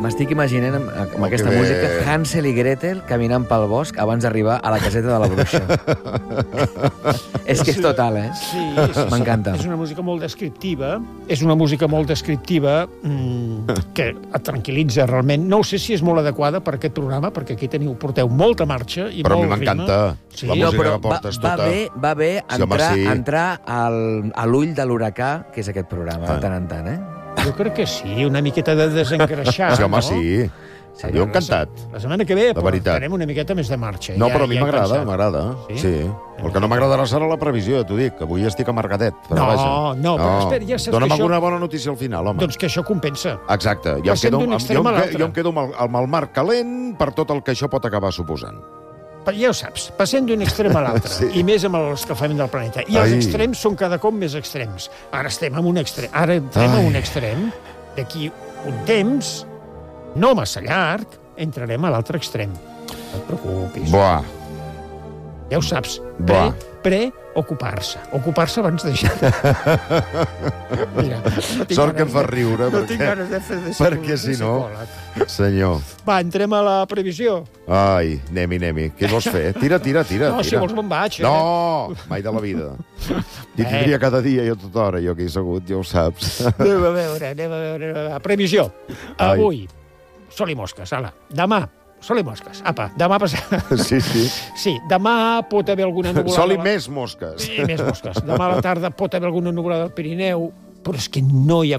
m'estic imaginant amb aquesta música Hansel i Gretel caminant pel bosc abans d'arribar a la caseta de la bruixa. És que és total, eh? Sí. M'encanta. És una música molt descriptiva. És una música molt descriptiva que et tranquil·litza realment. No sé si és molt adequada per aquest programa, perquè aquí porteu molta marxa i però molt a mi m'encanta Sí. la música que portes tota. Va bé entrar sí. a l'ull de l'huracà, que és aquest programa, de tant en tant, eh? Jo crec que sí, una miqueta de desengreixar. Sí, home, no? sí. Jo encantat. La setmana que ve veritat. farem una miqueta més de marxa. No, però a mi m'agrada. Sí? El que no m'agradarà serà la previsió, t'ho dic, que avui estic amargadet. Però però espera, ja saps Dóna'm que això... alguna bona notícia al final, home. Doncs que això compensa. Exacte. Jo em quedo amb el mar calent per tot el que això pot acabar suposant. Ja ho saps, passem d'un extrem a l'altre, i més amb l'escalfament del planeta. I els extrems són cada cop més extrems. Ara estem en un extrem. Ara entrem en un extrem. D'aquí un temps, no massa llarg, entrarem a l'altre extrem. No et preocupis. Buah. Ja ho saps. Preocupar-se. Ocupar-se abans de deixar. Mira, Sort que em fa riure, no tinc ganes de fer perquè si no... Senyor. Va, entrem a la previsió. Ai, anem-hi. Què vols fer? Tira. No, si vols me'n vaig. No, mai de la vida. T'hi tindria cada dia i a tota hora, jo aquí assegut, ja ho saps. Anem a veure. Previsió. Avui, sol i mosques, ala. Demà, sol i mosques. Apa, demà passat... Sí. Sí, demà pot haver alguna nuvolada... Sol i més mosques. Sí, més mosques. Demà a la tarda pot haver alguna nuvolada al Pirineu, però és que no hi ha